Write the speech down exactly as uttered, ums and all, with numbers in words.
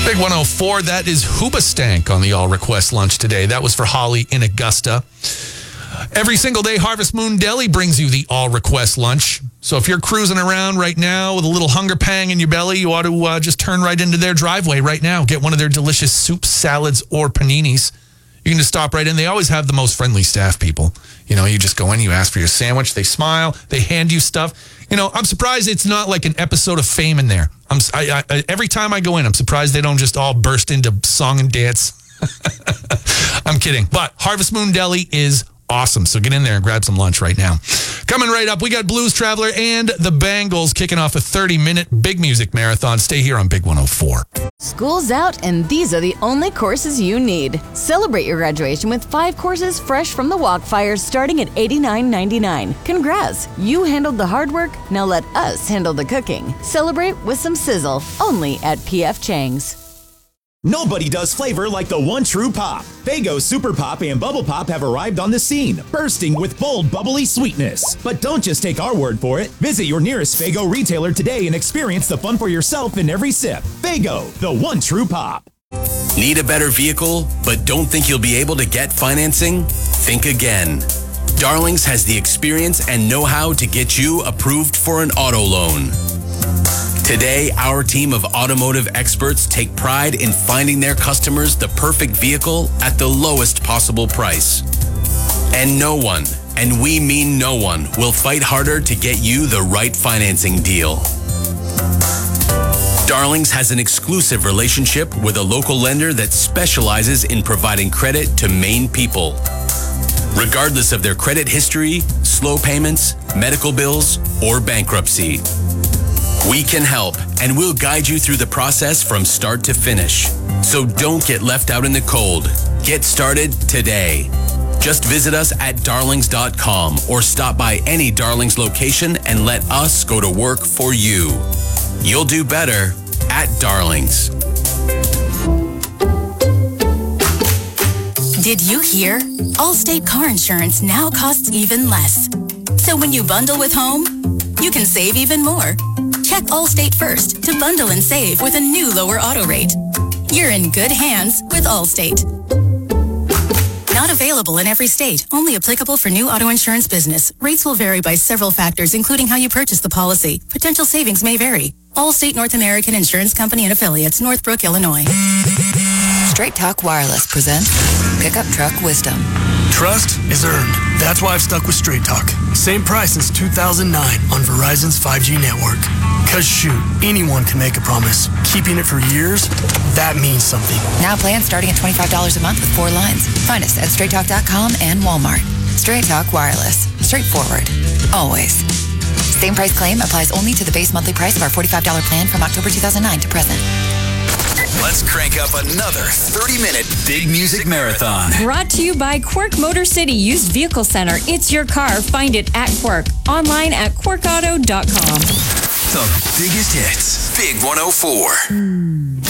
Big one oh four, that is Hoobastank on the All Request Lunch today. That was for Holly in Augusta. Every single day, Harvest Moon Deli brings you the All Request Lunch. So if you're cruising around right now with a little hunger pang in your belly, you ought to uh, just turn right into their driveway right now. Get one of their delicious soups, salads, or paninis. You can just stop right in. They always have the most friendly staff people. You know, you just go in, you ask for your sandwich, they smile, they hand you stuff. You know, I'm surprised it's not like an episode of Fame in there. I'm I, I, every time I go in, I'm surprised they don't just all burst into song and dance. I'm kidding. But Harvest Moon Deli is awesome. So get in there and grab some lunch right now. Coming right up, we got Blues Traveler and the Bangles kicking off a thirty-minute big music marathon. Stay here on Big one oh four. School's out, and these are the only courses you need. Celebrate your graduation with five courses fresh from the Walkfires starting at eighty-nine ninety-nine. Congrats! You handled the hard work, now let us handle the cooking. Celebrate with some sizzle, only at P F Chang's. Nobody does flavor like the one true pop. Faygo Super Pop and Bubble Pop have arrived on the scene, bursting with bold, bubbly sweetness. But don't just take our word for it. Visit your nearest Faygo retailer today and experience the fun for yourself in every sip. Faygo, the one true pop. Need a better vehicle, but don't think you'll be able to get financing? Think again. Darlings has the experience and know-how to get you approved for an auto loan. Today, our team of automotive experts take pride in finding their customers the perfect vehicle at the lowest possible price. And no one, and we mean no one, will fight harder to get you the right financing deal. Darlings has an exclusive relationship with a local lender that specializes in providing credit to Maine people. Regardless of their credit history, slow payments, medical bills, or bankruptcy. We can help, and we'll guide you through the process from start to finish. So don't get left out in the cold. Get started today. Just visit us at darlings dot com or stop by any Darlings location and let us go to work for you. You'll do better at Darlings. Did you hear? Allstate car insurance now costs even less. So when you bundle with home, you can save even more. Check Allstate first to bundle and save with a new lower auto rate. You're in good hands with Allstate. Not available in every state. Only applicable for new auto insurance business. Rates will vary by several factors, including how you purchase the policy. Potential savings may vary. Allstate North American Insurance Company and Affiliates, Northbrook, Illinois. Straight Talk Wireless presents Pickup Truck Wisdom. Trust is earned. That's why I've stuck with Straight Talk. Same price since two thousand nine on Verizon's five G network. Cause shoot, anyone can make a promise. Keeping it for years, that means something. Now plans starting at twenty-five dollars a month with four lines. Find us at straight talk dot com and Walmart. Straight Talk Wireless. Straightforward. Always. Same price claim applies only to the base monthly price of our forty-five dollars plan from October two thousand nine to present. Let's crank up another thirty-minute big music marathon. Brought to you by Quirk Motor City Used Vehicle Center. It's your car. Find it at Quirk. Online at quirk auto dot com. The biggest hits. Big one oh four.